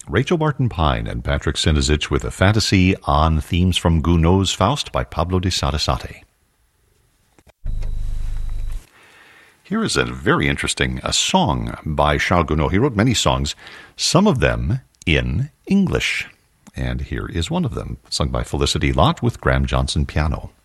Rachel Martin Pine and Patrick Sinizich with a fantasy on themes from Gounod's Faust by Pablo de Sarasate. Here is a very interesting song by Charles Gounod. He wrote many songs, some of them in English. And here is one of them, sung by Felicity Lott with Graham Johnson piano.